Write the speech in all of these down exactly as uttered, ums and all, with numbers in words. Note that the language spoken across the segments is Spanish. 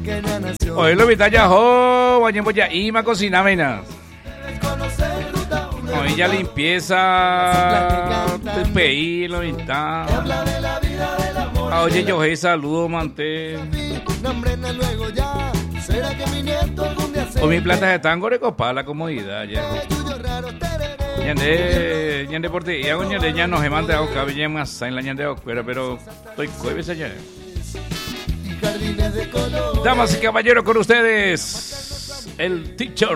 Hoy lo invita ya, ho, bañemos ya, ima cocina, vena. Hoy ya limpieza, T P I, lo invita. Oye, yo, hey, saludo, manté. O mi plata de tango de copa, la comodidad, ya. Ñande, ñande por ti, y hago ñande, ya no se manda a cabello más en la ñande afuera, pero estoy jueves allá. Damas y caballeros, con ustedes, el teacher.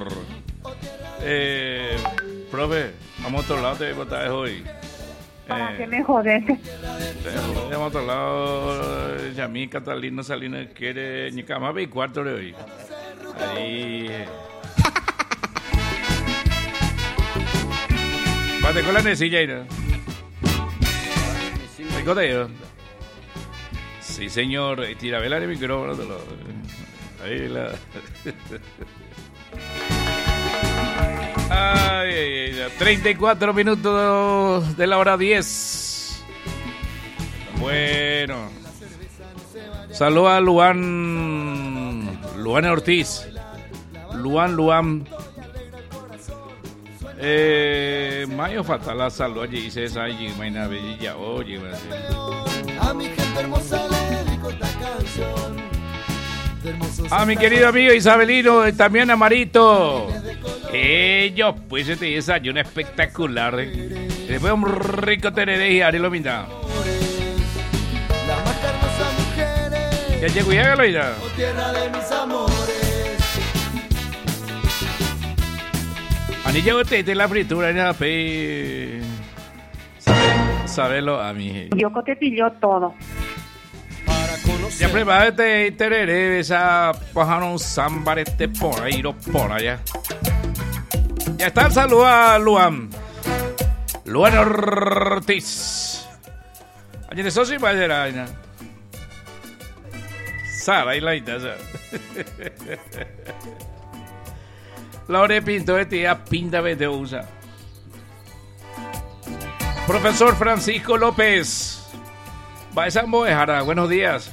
Eh, profe, vamos a otro lado de botaje hoy. ¿Para eh, qué me jodes? Vamos a otro lado, Yamí, Catalina, Salinas, quiere, ni cama, ve y cuarto de hoy. Ahí. Bate con la nesilla, ¿no? ¿Rico de ellos? Sí, señor. Tira vela el micrófono. Ahí la... Ay, ay, ay. treinta y cuatro minutos de la hora diez. Bueno. Saluda a Luan. Luan Ortiz. Luan, Luan. Eh, Mayo fatal la salud allí dice esa allí, maina bella, oye, a mi gente hermosa le dedico esta canción. A mi querido amigo Isabelino, y también a Marito. Ellos, pues este desayuno espectacular. ¿Eh? Después un rico tereré y Ari lo minda. Ya llegó, ya lo irá. Tierra de mis amores. Ani llegó tete la fritura, nada pe. Sabelo a mí. Yo cotepilló todo. Ya prepárate tereré, esa pajaron sambar este por ahí, por allá. Ya está el saludo a Luan. Luan Ortiz. Allí de socio y vaya. Sara y la itaza. Laure Pinto de tía Pinta de usa. Profesor Francisco López. Baezambo de Jara, buenos días.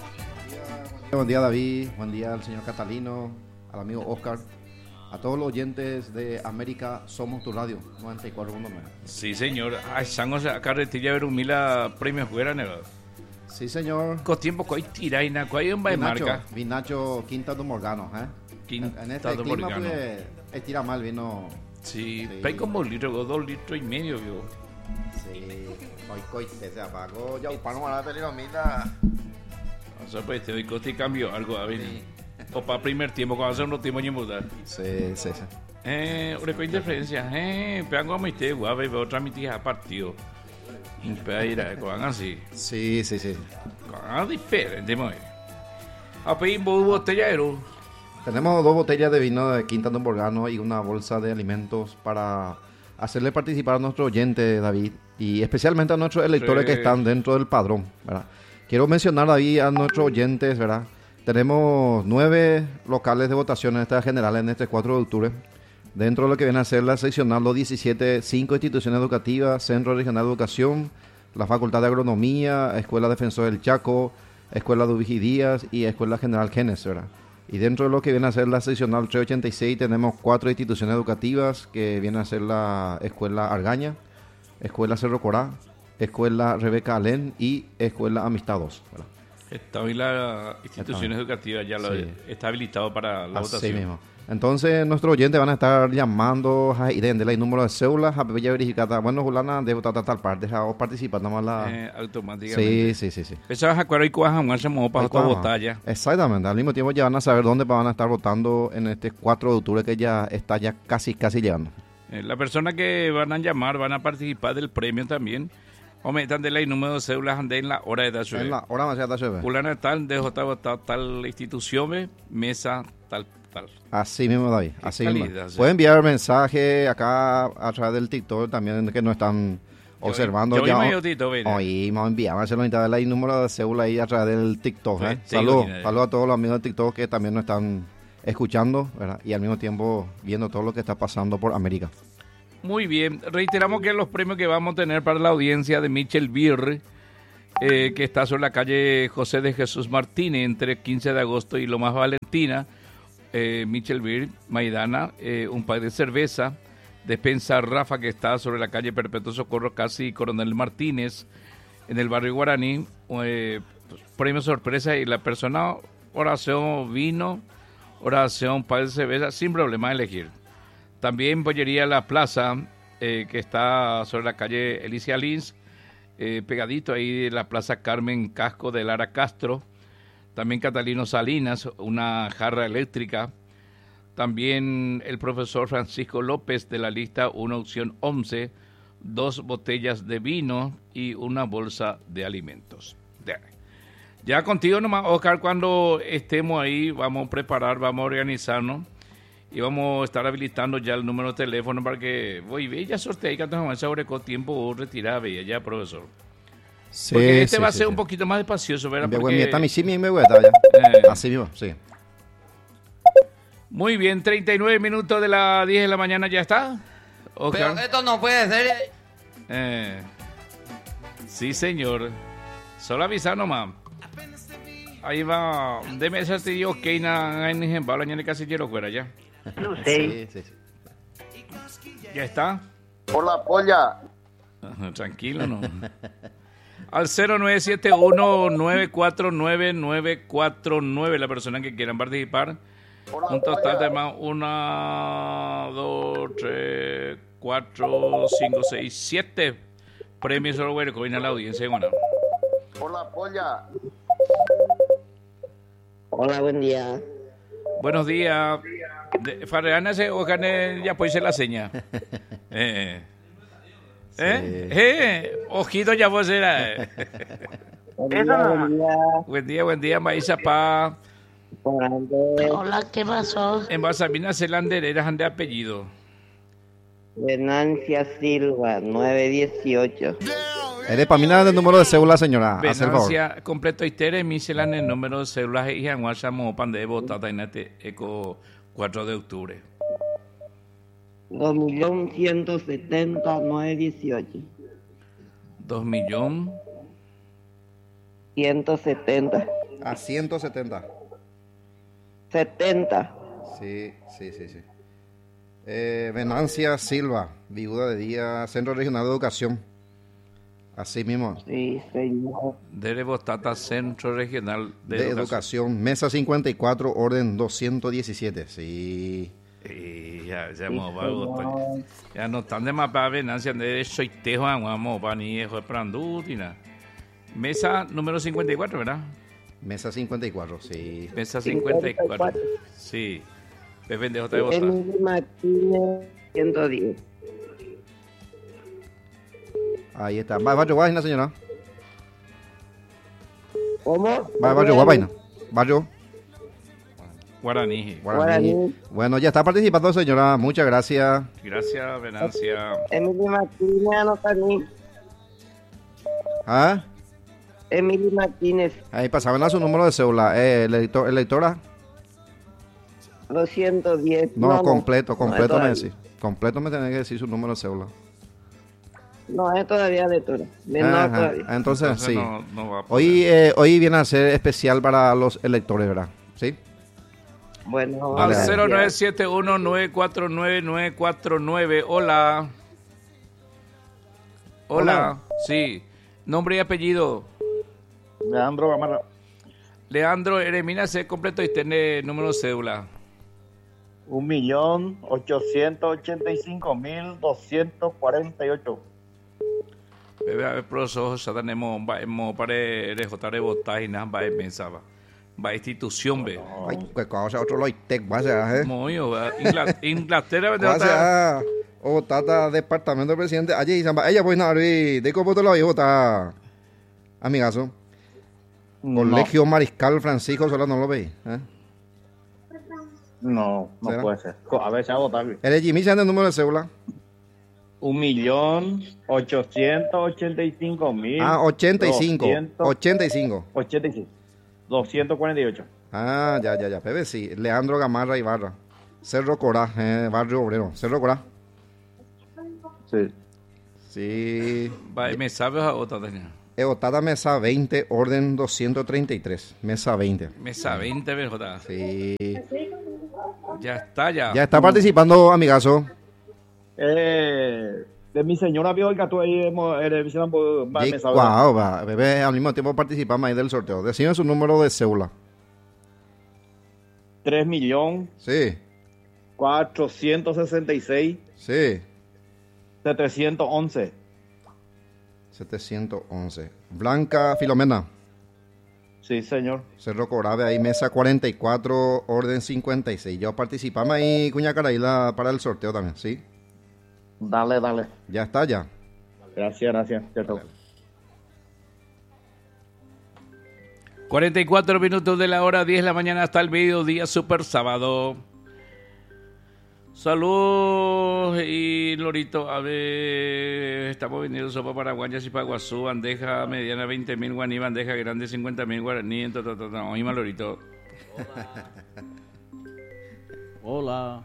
Buen día, David. Buen día al señor Catalino, al amigo Oscar, a todos los oyentes de América Somos tu Radio noventa y cuatro punto nueve. Sí, señor. Ay, sangos acá retilla ver un mila premios fuera, ¿no? Sí, señor. Con tiempo que hay tiraina, que hay un marca. Vinacho Quinta do Morgano, ¿eh? Quinta en este do clima, Morgano. pues, estira mal vino. Sí, sí. Hay como un litro, dos litros y medio, yo. Sí, hoy coite se apagó, ya upano a la teliromita. O sea, pues te doy coste y cambio algo, a ver. Sí. O para primer tiempo, cuando hace unos tiempos ni mudar. Sí, sí, sí. Eh, una interferencia, eh, pegan a mi te, guave, veo otra mi tía partido. Impera, con así. Sí, sí, sí. Con diferente, muy. A pedir botellero. Tenemos dos botellas de vino de Quinta do Morgano y una bolsa de alimentos para hacerle participar a nuestros oyentes, David, y especialmente a nuestros electores sí. que están dentro del padrón, ¿verdad? Quiero mencionar, David, a nuestros oyentes, ¿verdad? Tenemos nueve locales de votación en esta general en este cuatro de octubre. Dentro de lo que viene a ser la seccional los diecisiete, cinco instituciones educativas, Centro Regional de Educación, la Facultad de Agronomía, Escuela Defensor del Chaco, Escuela de Ubigi Díaz y Escuela General Genes, ¿verdad? Y dentro de lo que viene a ser la seccional trescientos ochenta y seis tenemos cuatro instituciones educativas que viene a ser la Escuela Argaña, Escuela Cerro Corá, Escuela Rebeca Alén y Escuela Amistad dos, ¿verdad? Está bien la institución está. educativa, ya lo sí. está habilitado para la Así votación. Mismo. Entonces, nuestros oyentes van a estar llamando a Irene el número de cédula, a Bella verificada. Bueno, Julana, debo tratar tal parte, a participar, nada más la. Eh, automáticamente. Sí, sí, sí. sí. Eso es acuerdo y cuaja, un hacemos para esta batalla. Exactamente, al mismo tiempo ya van a saber dónde van a estar votando en este cuatro de octubre que ya está ya casi, casi llegando. Eh, la persona que van a llamar van a participar del premio también. Aumentan de ley número de cédulas ande en la hora de dar En la hora de dar Fulana tal, dejo tal, tal, tal institución, mesa, tal, tal. Así mismo, David. Así calidad, mismo. Sí. Pueden enviar mensaje acá a través del TikTok también que nos están observando. Yo, ya yo TikTok, hoy vamos a enviar, vamos a hacer la ley número de cédula ahí a través del TikTok. ¿eh? Pues, Saludos salud a todos los amigos de TikTok que también nos están escuchando, ¿verdad? Y al mismo tiempo viendo todo lo que está pasando por América. Muy bien, reiteramos que los premios que vamos a tener para la audiencia de Michel Beer, eh, que está sobre la calle José de Jesús Martínez, entre quince de agosto y Lomas Valentina, eh, Michel Beer, Maidana, eh, un par de cerveza, despensa Rafa, que está sobre la calle Perpetuo Socorro, casi Coronel Martínez, en el barrio Guaraní, eh, premio sorpresa, y la persona, oración, vino, oración, par de cerveza, sin problema de elegir. También Bollería La Plaza, eh, que está sobre la calle Elicia Lins, eh, pegadito ahí de la Plaza Carmen Casco de Lara Castro. También Catalino Salinas, una jarra eléctrica. También el profesor Francisco López de la lista, una opción once, dos botellas de vino y una bolsa de alimentos. Ya contigo nomás, Oscar, cuando estemos ahí, vamos a preparar, vamos a organizarnos y vamos a estar habilitando ya el número de teléfono para que voy a ya sortear que tenemos sobre con tiempo retirada ya, profesor. Sí, porque este sí, va a sí, ser sí. un poquito más espacioso, ¿verdad? Me Porque, voy a mi sí me voy a ya. eh, Así mismo, sí. Muy bien, treinta y nueve minutos de las diez de la mañana ya está. Oscar. Pero esto no puede ser. Eh, sí, señor. Solo avisar nomás. Ahí va. Deme esa tío ok na en ejemplo en el casillero fuera ya. No sé. Sí, sí, sí. Ya está. Por la polla. Tranquilo, no. Al cero nueve siete uno nueve cuatro nueve nueve cuatro nueve la persona que quieran participar. Un total de más una, dos, tres, cuatro, cinco, seis, siete premios software que viene a la audiencia. Bueno. Por la polla. Hola, buen día. Buenos días. De, Farreana se ojane ya puede ser la seña. Eh. ¿Eh? Sí. ¿Eh? Ojito ya puede ser. Eh. Buen día, buen día. Buen día, buen día, Maísa Pa. Hola, ¿qué pasó? En Basamina Celandereras han de apellido. Venancia Silva, nueve dieciocho. Eres para mí nada del número de cédula, señora. Haz el favor. Venancia completo Itere, Michelan el número de células y Anguachamo Pandebo Tatainate Eco cuatro de octubre. Dos millón ciento setenta, nueve dieciocho. Dos millón. Ciento setenta. A ciento setenta. Setenta. Sí, sí, sí, sí. Eh, Venancia Silva, viuda de día, Centro Regional de Educación. Así mismo. Sí, señor. Dere Botata Centro Regional de, De, Educación. educación. Mesa cincuenta y cuatro, orden doscientos diecisiete. Sí. Y ya, ya, mo, ya no están de más para Venancia de Soitejo, vamos, para ni hijo de Prandutina. Mesa número cincuenta y cuatro, ¿verdad? Mesa cincuenta y cuatro, sí. Mesa cincuenta y cuatro. Sí. Pepe de J de Botata. Emily Martínez, ciento diez. Ahí está. Va, va, yo, va, señora. ¿Cómo? Va, va, yo, va, vaina. Va, yo. Guaraní. Guaraní. Guaraní. Bueno, ya está participando, señora. Muchas gracias. Gracias, Venancia. Emily Martínez, Anotaní. ¿Ah? Emily Martínez, Ahí pasaban a su número de cédula. Eh, elector, electora. doscientos diez. No, completo, completo no me es decís. Completo me tenés que decir su número de cédula. No, es todavía lectora. Menor Ajá. todavía. Entonces, Entonces sí. no- no va a poder. Hoy, eh, hoy viene a ser especial para los electores, ¿verdad? ¿Sí? Bueno, Al Dale, cero nueve siete uno nueve cuatro nueve nueve cuatro nueve. Hola. Hola. Sí. Nombre y apellido. Leandro Gamarra. Leandro Eremina, se completo y tiene número de cédula. Un millón ochocientos ochenta y cinco mil doscientos cuarenta y ocho. Bebe, a ver, profesor, ya tenemos, va, hemos pare, de jotar de botar y nada, va, pensaba. Va, institución, ve. Ay, qué cosa, otro lo tech, va a ser, ¿eh? Muy, va. Ingla- Inglaterra, Va a ¿verdad? ser, o tata departamento del presidente. Allí, Zamba, ella pues nada, de cómo te lo había votado, amigazo. Colegio Mariscal Francisco Solano, ¿no lo veis? ¿Eh? No, no ¿Será? puede ser. A ver, se va a votar. ¿Eres Jimmy, se anda el número de cédula? Un millón ochocientos ochenta y cinco mil. Ah, ochenta y cinco. doscientos ochenta y cinco. ochenta y cinco. doscientos cuarenta y ocho. Ah, ya, ya, ya. Pepe, sí. Leandro Gamarra Ibarra. Cerro Corá, eh, Barrio Obrero. Cerro Corá. Sí. Sí. Va, me sabes a otra, tenía. Eotada mesa veinte, orden doscientos treinta y tres. Mesa veinte. Mesa veinte, B J. Sí. Ya está, ya. Ya está participando, amigazo. Eh, de mi señora vio el gato ahí, hemos- eh, hicieron por- va, Y- me sabe. Guau, va. Bebé, al mismo tiempo participamos ahí del sorteo. Decime su número de cédula. tres millones Sí, cuatrocientos sesenta y seis sí. setecientos once. setecientos once. Blanca Filomena. Sí, señor. Cerro Corabe, ahí mesa cuarenta y cuatro, orden cincuenta y seis. Ya participamos ahí, Cuña Caraíla, para el sorteo también, ¿sí? Dale, dale. Ya está, ya. Gracias, gracias. Cierto. cuarenta y cuatro minutos de la hora, diez de la mañana hasta el mediodía, super sábado. Saludos y Lorito, a ver, estamos vendiendo sopa para guayas y para guazú, bandeja mediana veinte mil guaní, bandeja grande cincuenta mil guaraní, entonces, oíme Lorito. Hola.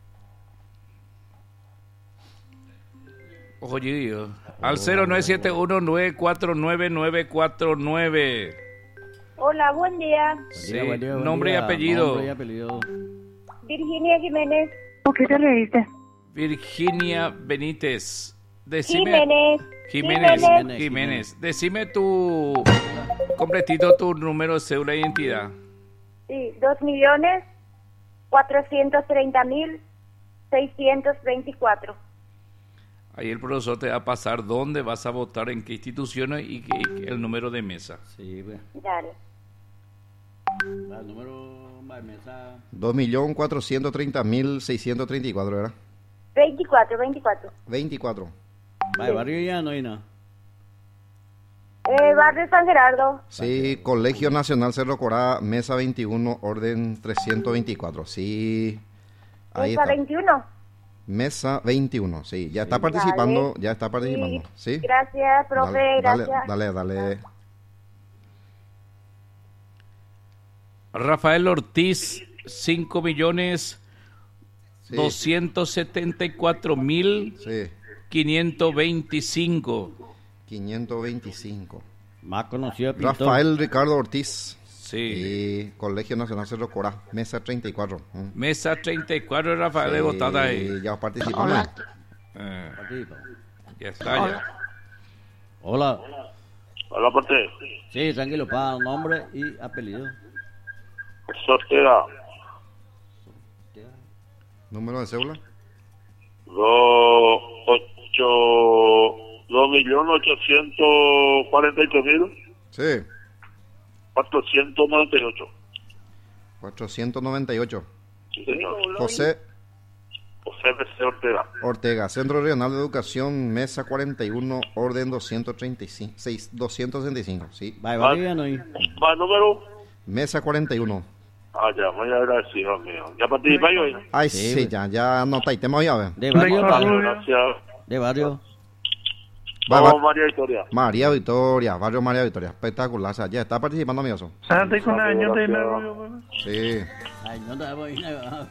Ojo, Gidio. Al cero nueve siete uno nueve cuatro nueve nueve cuatro nueve. Hola, buen día. Sí, Buen día, buen día, buen nombre y día. apellido. Nombre y apellido. Virginia Jiménez. ¿Por qué te reíste? Virginia Benítez. Decime, Jiménez. Jiménez. Jiménez. Jiménez. Decime tu completito tu número de cédula de identidad. Sí, dos millones cuatrocientos treinta mil seiscientos veinticuatro. Ahí el profesor te va a pasar dónde vas a votar, en qué instituciones y, qué- y el número de mesa. Sí, pues. Dale. El número de mesa. dos millones cuatrocientos treinta mil seiscientos treinta y cuatro, ¿verdad? veinticuatro, veinticuatro. veinticuatro. Va, el barrio ya no hay nada. Eh, Barrio San Gerardo. Sí, Colegio Nacional Cerro Corá, mesa veintiuno, orden trescientos veinticuatro. Sí, ahí Mesa está. veintiuno. Mesa veintiuno, sí, ya está participando, Dale. ya está participando, ¿sí? Gracias, profe, Dale, dale, gracias. dale, dale. Rafael Ortiz, cinco millones Sí, doscientos setenta y cuatro mil sí, quinientos veinticinco. quinientos veinticinco. Más conocido el pintor. Rafael Ricardo Ortiz. Sí. Y Colegio Nacional Cerro Corá, mesa treinta y cuatro. Mm. Mesa treinta y cuatro, Rafael de Sí, Botada ahí. ya participamos. Eh, Participa. ya está, ya. Hola. Hola, Pate. Sí, tranquilo, pa, nombre y apellido. Sortera. Número de cédula. Dos, ocho, dos millones ochocientos cuarenta y tres mil Sí, cuatrocientos noventa y ocho. cuatrocientos noventa y ocho. Sí, señor. José José Merced Ortega. Ortega, Centro Regional de Educación, mesa cuarenta y uno, orden doscientos treinta y cinco, doscientos sesenta y cinco, sí. Va, el barrio ya no hay. ¿Va el número? Mesa cuarenta y uno. Ah, ya, muy agradecido, mío. ¿Ya participáis hoy? Ay, Sí, sí, ya, ya anotaitemos ya, a ver. De barrio, pa. Gracias. De barrio. Va, Vamos, va. María Victoria. María Victoria, barrio María Victoria, espectacular, o sea, ya está participando, amigoso. Gracias. Sí, Ay, no te voy a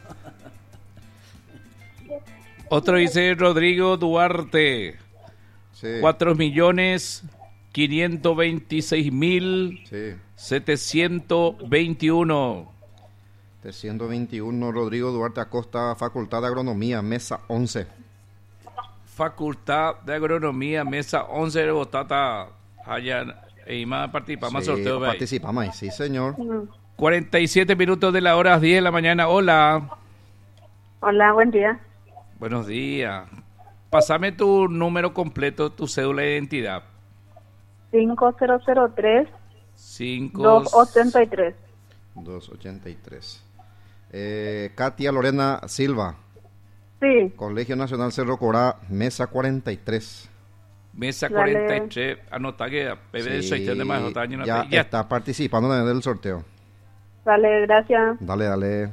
Otro dice Rodrigo Duarte, sí, cuatro millones quinientos veintiséis mil sí. setecientos veintiuno. trescientos veintiuno, Rodrigo Duarte Acosta, Facultad de Agronomía, mesa once. Facultad de Agronomía, mesa once de Botata, allá, y más participamos Sí, sorteo. ve ahí. participamos ahí, sí, señor. cuarenta y siete minutos de la hora, diez de la mañana. Hola, Hola, buen día. buenos días. Pásame tu número completo, tu cédula de identidad. cinco cero cero tres cinco dos ochenta y tres. doscientos ochenta y tres. Eh, Katia Lorena Silva, Sí, Colegio Nacional Cerro Corá, mesa cuarenta y tres. Mesa Dale. cuarenta y tres, anota que P B de Sí, seis de más, anota, ya, ya ya está participando también del sorteo. vale, gracias. Dale, dale.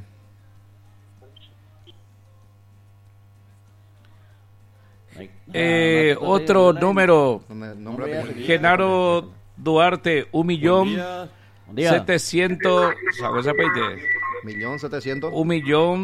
Eh, otro número, Nombre, nombre, apellido. Genaro Duarte, un millón Buen día. setecientos, ¿sabes ese apellido? Millón setecientos. Un millón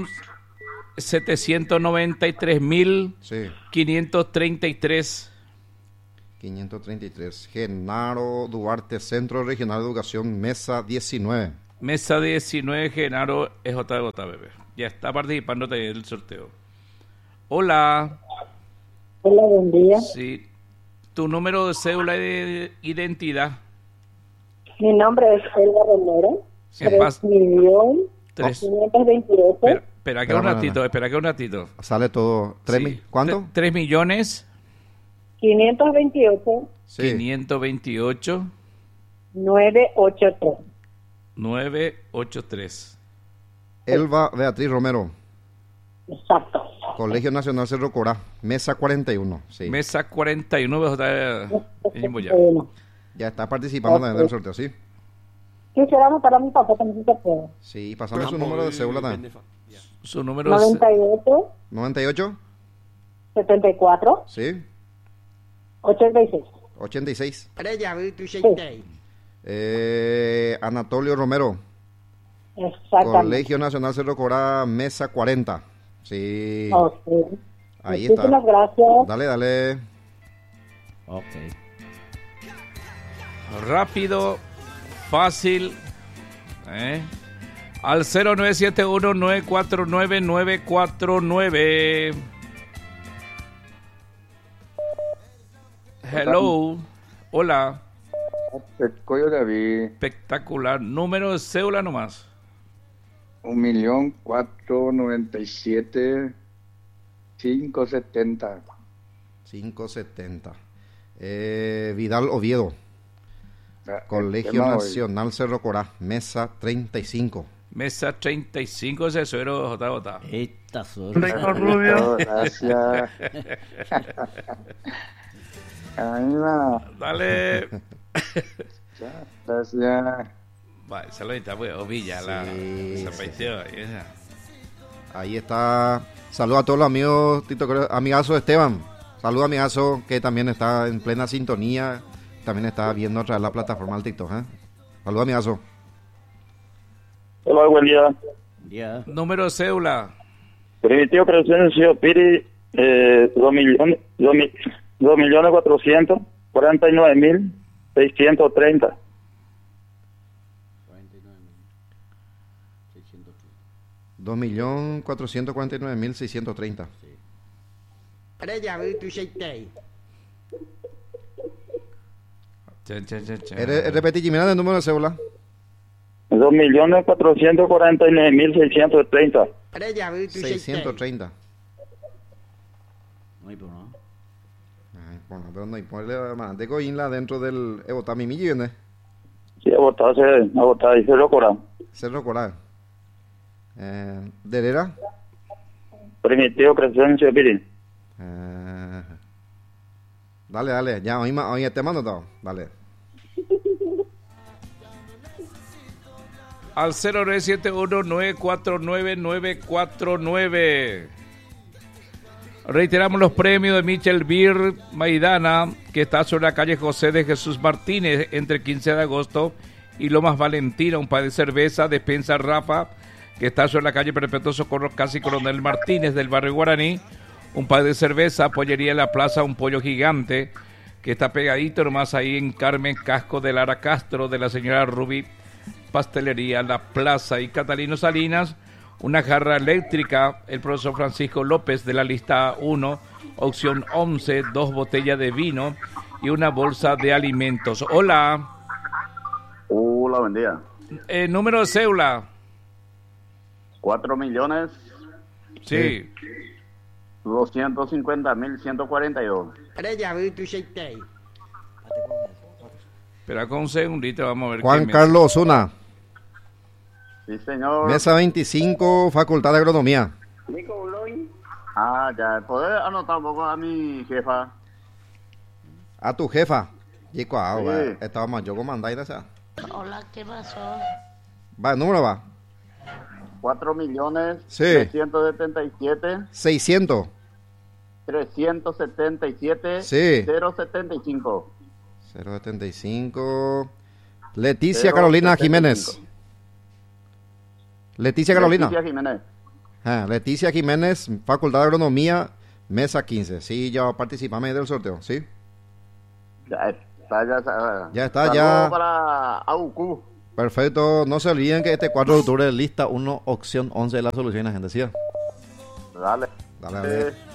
setecientos noventa y tres mil Sí. quinientos treinta y tres. quinientos treinta y tres. Genaro Duarte, Centro Regional de Educación, mesa diecinueve. Mesa diecinueve, Genaro es J J, bebé. Ya está participando también del sorteo. Hola. Hola, buen día. Sí. Tu número de cédula de identidad. Mi nombre es Elba Romero. ¿Qué pasa? tres millón Tres. quinientos veintiocho. Espera, espera que un Espera, ratito, espera. espera que un ratito. Sale todo. ¿Tres Sí. mil? ¿Cuánto? Tre- Tres millones quinientos veintiocho Sí. quinientos veintiocho novecientos ochenta y tres. nueve ochenta y tres. Elba Beatriz Romero, Exacto. Colegio Nacional Cerro Corá, mesa cuarenta y uno. Sí. Mesa cuarenta y nueve, J. en Yimboyá. Bueno, Ya está participando también del sorteo, ¿sí? quisiéramos para mi papá también se puede. Sí, pasame su número de cédula también. Su número es noventa y ocho noventa y ocho, setenta y cuatro sí, ochenta y seis. ochenta y seis. Sí, Eh, Anatolio Romero, exactamente. Colegio Nacional Cerro Corá, mesa cuarenta. Sí, Ok. ahí Muchísimas está. gracias. Dale, dale. Ok. rápido, fácil, ¿eh? Al cero nueve siete uno nueve cuatro nueve nueve cuatro nueve. Hello, hola, Pescoyo David, espectacular. Número de cédula nomás. un millón cuatro noventa y siete cinco setenta. quinientos setenta. Eh, Vidal Oviedo, Ah, Colegio el tema hoy. Nacional Cerro Corá, mesa treinta y cinco. Mesa treinta y cinco, ese suero J J. Esta suerte. Rico Rubio. Oh, gracias. Ahí va. Dale. Gracias. Vale, saludita, pues, Ovilla, la Sí, se sí, paiteó ahí, esa. Ahí está. Saludos a todos los amigos, Tito, Creo- amigazo Esteban. Saludos amigazo que también está en plena sintonía. También está viendo a través de la plataforma del TikTok. ¿eh? Saludos amigazo. Hola, buen día. Ya. Número de cédula. Primitivo Crescencio Piri, eh, dos millones, dos, mi- dos millones cuatrocientos cuarenta y nueve mil seiscientos treinta. dos millones cuatrocientos cuarenta y nueve mil seiscientos treinta. Chan, chan, chan, chan. Eh, Repetí, Jimena, el número de cédula. Dos millones cuatrocientos cuarenta y nueve mil seiscientos treinta. seiscientos treinta. Muy bueno. Ay, bueno, pero no hay ponerle manteco inla dentro del Evotami Millón, Sí, a votar, a votar, dice Locora. Cerro Corá. Eh, Derera. Primitivo Crescencio Piri. Eh, dale, dale, ya, hoy, ma- hoy te mando todo. Dale. Al cero nueve siete uno nueve cuatro nueve nueve cuatro nueve. Reiteramos los premios de Michel Beer Maidana, que está sobre la calle José de Jesús Martínez, entre quince de agosto y Lomas Valentina. Un par de cerveza, despensa Rafa, que está sobre la calle Perpetuo Socorro, casi Coronel Martínez, del barrio Guaraní. Un par de cerveza, pollería en la plaza, un pollo gigante, que está pegadito nomás ahí en Carmen Casco de Lara Castro, de la señora Rubí Pastelería, La Plaza, y Catalino Salinas. Una jarra eléctrica, el profesor Francisco López, de la lista uno, opción once, dos botellas de vino y una bolsa de alimentos. Hola, Hola, buen día. eh, número de cédula. Cuatro millones Sí, doscientos cincuenta mil ciento cuarenta y dos. espera con un segundito, vamos a ver. Juan qué mes. Carlos Osuna, Sí, señor. mesa veinticinco, Facultad de Agronomía. Ah, ya. ¿Podés anotar un poco a mi jefa? A tu jefa. Chico, ah, Sí. va, estaba más yo comandante, esa. Hola, ¿qué pasó? Va, el número va. Cuatro millones Sí. trescientos setenta y siete seiscientos. trescientos setenta y siete Sí. cero setenta y cinco. cero setenta y cinco. Leticia Cero Carolina setenta y Jiménez. cinco. Leticia Carolina. Leticia Jiménez. Ah, Leticia Jiménez, Facultad de Agronomía, mesa quince. Sí, ya participame del sorteo, ¿sí? Ya está, ya está. Ya está, Saludos ya. para Aucu. Perfecto. No se olviden que este cuatro de octubre lista uno, opción once de las soluciones, gente. ¿Sí? Dale. Dale, a ver. Eh,